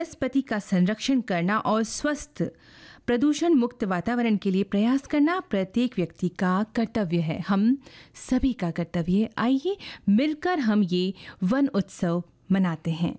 वनस्पति का संरक्षण करना और स्वस्थ प्रदूषण मुक्त वातावरण के लिए प्रयास करना प्रत्येक व्यक्ति का कर्तव्य है। हम सभी का कर्तव्य है। आइए मिलकर हम ये वन उत्सव मनाते हैं।